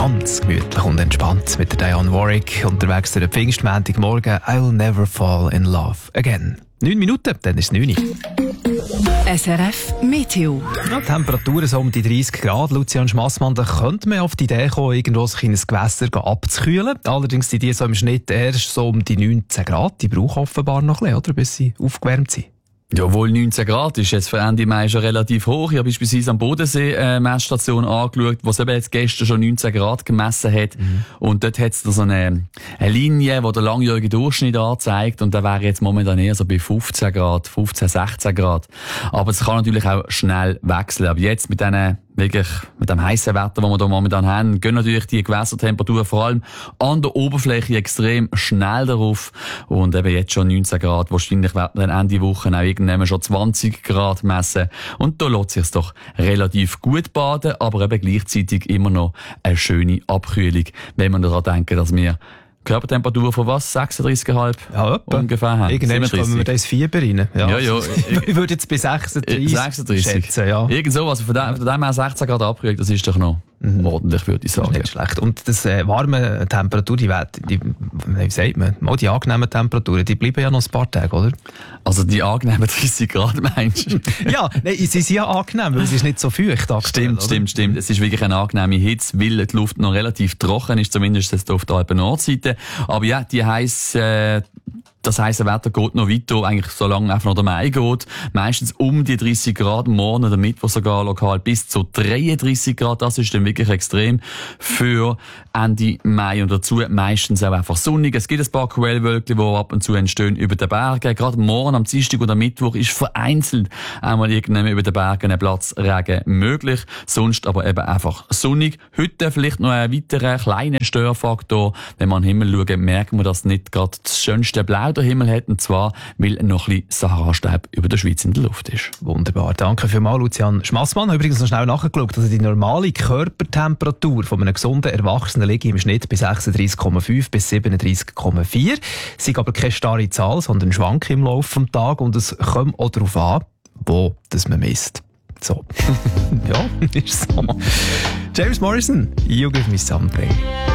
ganz gemütlich und entspannt mit der Diane Warwick unterwegs durch den Pfingstmontagmorgen. I'll never fall in love again. 9 Minuten, dann ist es 9 Uhr. SRF Meteo. Ja, Temperaturen so um die 30 Grad. Lucian Schmassmann, da könnte man auf die Idee kommen, irgendwo ein kleines Gewässer abzukühlen. Allerdings sind die so im Schnitt erst so um die 19 Grad. Die brauchen offenbar noch ein bisschen, oder, bis sie aufgewärmt sind. Jawohl, 19 Grad ist jetzt für Ende Mai schon relativ hoch. Ich habe beispielsweise am Bodensee Messstation angeschaut, wo es eben jetzt gestern schon 19 Grad gemessen hat. Und dort hat es so eine Linie, die den langjährigen Durchschnitt anzeigt. Und da wäre jetzt momentan eher so bei 15 Grad, 15, 16 Grad. Aber es kann natürlich auch schnell wechseln. Aber jetzt mit dem heissen Wetter, das wir hier momentan haben, gehen natürlich die Gewässertemperaturen vor allem an der Oberfläche extrem schnell darauf. Und eben jetzt schon 19 Grad. Wahrscheinlich werden dann Ende Woche auch irgendwann schon 20 Grad messen. Und da lässt sich etwas doch relativ gut baden, aber eben gleichzeitig immer noch eine schöne Abkühlung, wenn man daran denken, dass wir Körpertemperatur von was? 36,5? Ja, etwa. Ungefähr haben. Irgendwann kommen wir da ins Fieber rein. Ja. Ich würde jetzt bei 36 schätzen, ja. Irgend so, also von dem her 16 Grad abkühlt, das ist doch noch ordentlich, würde ich sagen. Nicht schlecht. Und das warme Temperatur, wie sagt man? Mal die angenehmen Temperaturen, die bleiben ja noch ein paar Tage, oder? Also die angenehmen 30 Grad meinst du? Ja, nein, sie sind ja angenehm, weil es ist nicht so feucht. Aktuell, Stimmt. Es ist wirklich eine angenehme Hitze, weil die Luft noch relativ trocken ist, zumindest jetzt auf der Alpen-Nordseite. Aber ja, das heisse Wetter geht noch weiter, eigentlich so lange einfach noch der Mai geht. Meistens um die 30 Grad, morgen oder Mittwoch sogar lokal bis zu 33 Grad. Das ist dann wirklich extrem für Ende Mai. Und dazu meistens auch einfach sonnig. Es gibt ein paar Quellwölkchen, die ab und zu entstehen über den Bergen. Gerade morgen, am Dienstag oder Mittwoch ist vereinzelt einmal irgendwann über den Bergen ein Platzregen möglich. Sonst aber eben einfach sonnig. Heute vielleicht noch ein weiterer kleiner Störfaktor. Wenn wir an den Himmel schauen, merken wir, dass nicht gerade das schönste Blau der Himmel hat, und zwar, weil noch ein bisschen Sahara-Staub über der Schweiz in der Luft ist. Wunderbar, danke vielmals, Lucian Schmassmann. Übrigens noch schnell nachgeschaut, also die normale Körpertemperatur von einem gesunden Erwachsenen liegt im Schnitt bei 36,5 bis 37,4. Es ist aber keine starre Zahl, sondern schwankt im Laufe des Tages, und es kommt auch darauf an, wo das man misst. So. Ja, ist so. James Morrison, You Give Me Something.